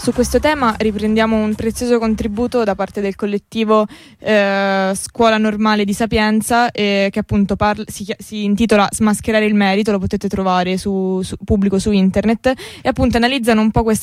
Su questo tema riprendiamo un prezioso contributo da parte del collettivo Scuola Normale di Sapienza, che appunto si intitola Smascherare il merito, lo potete trovare pubblico su internet, e appunto analizzano un po' questa